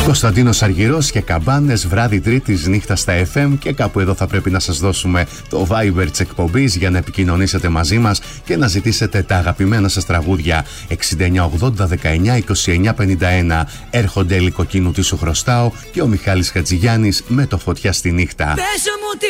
Κωνσταντίνος Αργυρός και Καμπάνες, βράδυ Τρίτης, νύχτα στα FM, και κάπου εδώ θα πρέπει να σας δώσουμε το Viber της εκπομπής για να επικοινωνήσετε μαζί μας και να ζητήσετε τα αγαπημένα σας τραγούδια. 6980192951. Έρχονται Λυκοκίνου, τι σου χρωστάω, και ο Μιχάλης Χατζηγιάννης με το Φωτιά στη νύχτα.